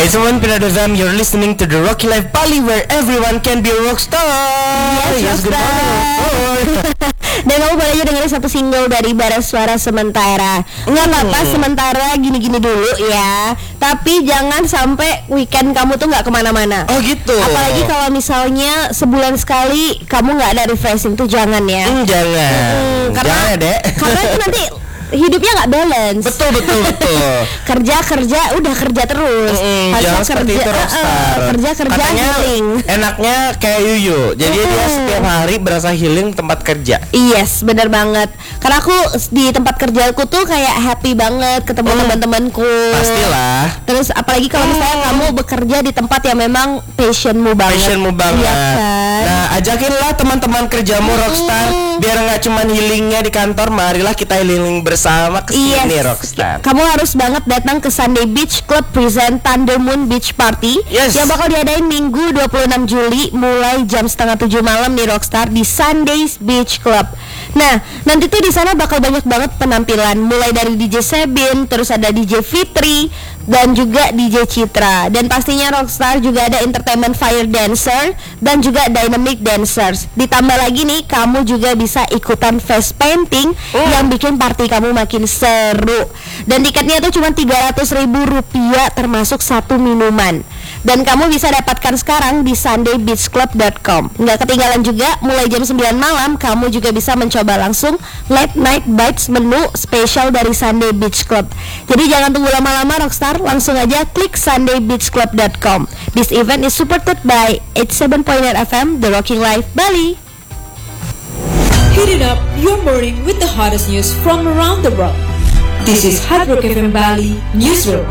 Hey everyone, Pinadozam, you're listening to the Rocky Life Bali where everyone can be a rockstar. Yes, good morning. Dan kamu boleh aja dengerin satu single dari Bara Suara sementara. Nggak apa-apa sementara gini-gini dulu ya. Tapi jangan sampai weekend kamu tuh nggak kemana-mana. Oh gitu. Apalagi kalau misalnya sebulan sekali kamu nggak ada refreshing tuh jangan ya. Jangan. Karena, jangan ya, Dek. Karena itu nanti hidupnya nggak balance. Betul. kerja udah kerja terus. Jangan seperti itu, rockstar. Kerja Katanya healing. enaknya kayak Yuyu. Jadi dia setiap hari berasa healing tempat kerja. Yes, benar banget. Karena aku di tempat kerjaku tuh kayak happy banget ketemu teman-temanku. Pastilah. Terus apalagi kalau misalnya kamu bekerja di tempat yang memang passionmu banget. Iya kan? Nah, ajakinlah teman-teman kerjamu rockstar biar nggak cuman healingnya di kantor. Marilah kita healing bersama kesini, rockstar. Kamu harus banget datang ke Sunday Beach Club present Thunder Moon Beach Party yang bakal diadain Minggu 26 Juli mulai jam 6:30 malam nih rockstar di Sundays Beach Club. Nah, nanti tuh di sana bakal banyak banget penampilan, mulai dari DJ Sebin, terus ada DJ Fitri dan juga DJ Citra. Dan pastinya rockstar juga ada entertainment fire dancer dan juga dynamic dancers. Ditambah lagi nih, kamu juga bisa ikutan face painting yang bikin party kamu makin seru. Dan tiketnya tuh cuma Rp300.000 termasuk satu minuman. Dan kamu bisa dapatkan sekarang di sundaybeachclub.com. Nggak ketinggalan juga, mulai jam 9 malam kamu juga bisa mencoba langsung late night bites menu spesial dari Sunday Beach Club. Jadi jangan tunggu lama-lama rockstar, langsung aja klik sundaybeachclub.com. This event is supported by 87.9 FM The Rocking Life Bali. Heating up your morning with the hottest news from around the world. This is Hard Rock FM Bali Newsroom.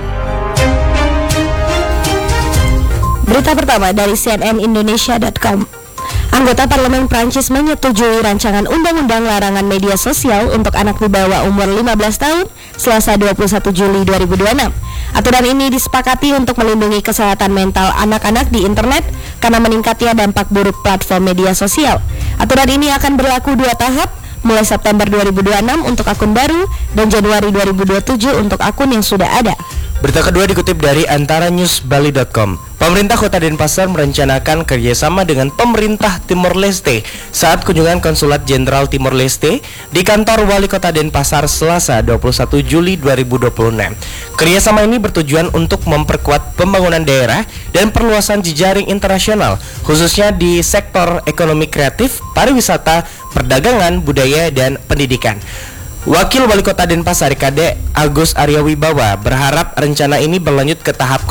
Berita pertama dari cnnindonesia.com. Anggota Parlemen Prancis menyetujui rancangan undang-undang larangan media sosial untuk anak di bawah umur 15 tahun Selasa 21 Juli 2026. Aturan ini disepakati untuk melindungi kesehatan mental anak-anak di internet karena meningkatnya dampak buruk platform media sosial. Aturan ini akan berlaku 2 tahap, mulai September 2026 untuk akun baru dan Januari 2027 untuk akun yang sudah ada. Berita kedua dikutip dari antaranewsbali.com. Pemerintah Kota Denpasar merencanakan kerjasama dengan pemerintah Timor Leste saat kunjungan Konsulat Jenderal Timor Leste di kantor Wali Kota Denpasar Selasa 21 Juli 2026. Kerjasama ini bertujuan untuk memperkuat pembangunan daerah dan perluasan jejaring internasional, khususnya di sektor ekonomi kreatif, pariwisata, perdagangan, budaya, dan pendidikan. Wakil Wali Kota Denpasar Kade Agus Arya Wibawa berharap rencana ini berlanjut ke tahap